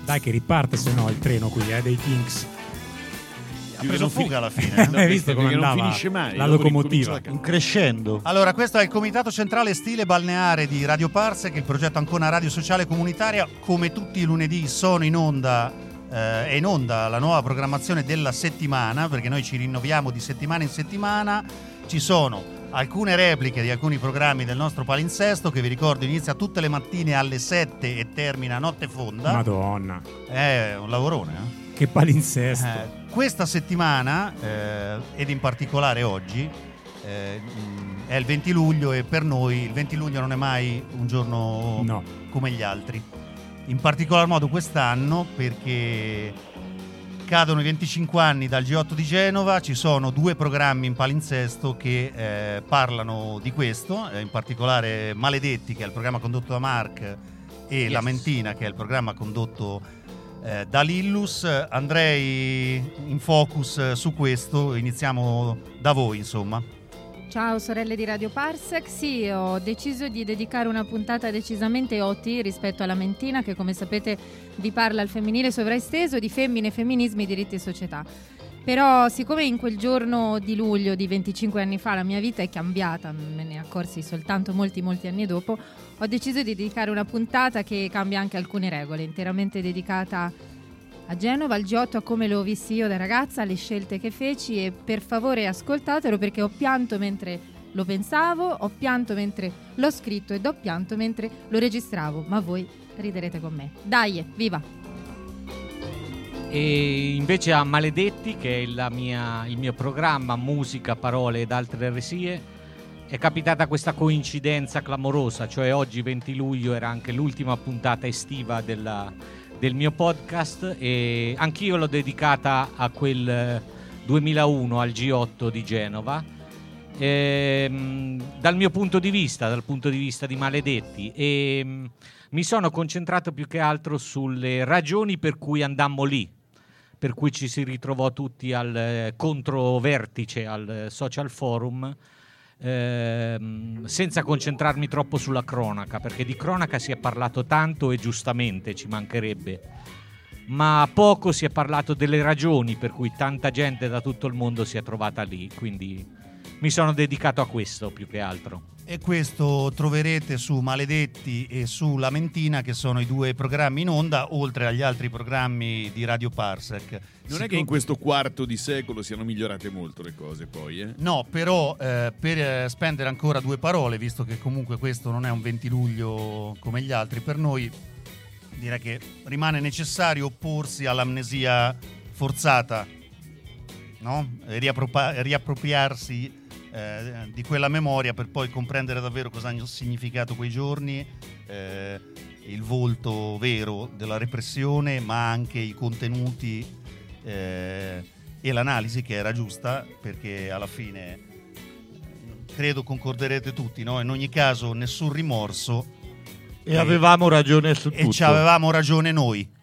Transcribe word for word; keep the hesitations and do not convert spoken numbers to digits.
Dai che riparte se no il treno qui, eh, dei Kinks. Ha preso fuga alla fine. Hai visto come non andava finisce mai, la dopo locomotiva? ricomincia Un crescendo. Allora, questo è il Comitato Centrale Stile Balneare di Radio Parsec, il progetto Ancona Radio Sociale Comunitaria. Come tutti i lunedì sono in onda, eh, è in onda la nuova programmazione della settimana, perché noi ci rinnoviamo di settimana in settimana. Ci sono alcune repliche di alcuni programmi del nostro palinsesto, che vi ricordo inizia tutte le mattine alle sette e termina a notte fonda. Madonna, È un lavorone, eh? che palinsesto. Eh, questa settimana, eh, ed in particolare oggi, eh, mh, è il venti luglio, e per noi il venti luglio non è mai un giorno No. come gli altri. In particolar modo quest'anno, perché cadono i venticinque anni dal G otto di Genova. Ci sono due programmi in palinsesto che eh, parlano di questo, eh, in particolare Maledetti, che è il programma condotto da Mark, e Yes. La Mentina, che è il programma condotto eh, da Lillus. Andrei in focus su questo, iniziamo da voi, insomma. Ciao sorelle di Radio Parsec, sì, ho deciso di dedicare una puntata decisamente O T rispetto alla Mentina, che come sapete vi parla al femminile sovraesteso di femmine, femminismi, diritti e società. Però siccome in quel giorno di luglio di venticinque anni fa la mia vita è cambiata, me ne accorsi soltanto molti molti anni dopo, ho deciso di dedicare una puntata che cambia anche alcune regole, interamente dedicata a Genova, al G otto, a come lo vissi io da ragazza, alle scelte che feci, e per favore ascoltatelo, perché ho pianto mentre lo pensavo, ho pianto mentre l'ho scritto ed ho pianto mentre lo registravo, ma voi riderete con me. Dai, viva! E invece a Maledetti, che è la mia, il mio programma musica, parole ed altre eresie, è capitata questa coincidenza clamorosa, cioè oggi venti luglio era anche l'ultima puntata estiva della, del mio podcast, e anch'io l'ho dedicata a quel duemilauno, al G otto di Genova, e, dal mio punto di vista, dal punto di vista di Maledetti, e mi sono concentrato più che altro sulle ragioni per cui andammo lì, per cui ci si ritrovò tutti al controvertice, al social forum, ehm, senza concentrarmi troppo sulla cronaca, perché di cronaca si è parlato tanto e giustamente, ci mancherebbe, ma poco si è parlato delle ragioni per cui tanta gente da tutto il mondo si è trovata lì, quindi mi sono dedicato a questo più che altro. E questo troverete su Maledetti e su La Mentina, che sono i due programmi in onda, oltre agli altri programmi di Radio Parsec. Non è che in questo quarto di secolo siano migliorate molto le cose poi, eh? No, però eh, per eh, spendere ancora due parole, visto che comunque questo non è un venti luglio come gli altri, per noi direi che rimane necessario opporsi all'amnesia forzata, no? E riappropria- riappropriarsi eh, di quella memoria, per poi comprendere davvero cosa hanno significato quei giorni, eh, il volto vero della repressione, ma anche i contenuti eh, e l'analisi, che era giusta, perché alla fine credo concorderete tutti, no? In ogni caso nessun rimorso, E avevamo ragione su e tutto. ci avevamo ragione noi.